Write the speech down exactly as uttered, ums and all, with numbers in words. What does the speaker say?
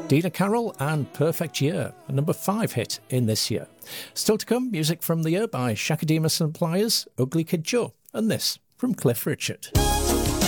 Dina Carroll and Perfect Year, a number five hit in this year. Still to come, music from the year by Shaka Demus and Pliers, Ugly Kid Joe, and this from Cliff Richard.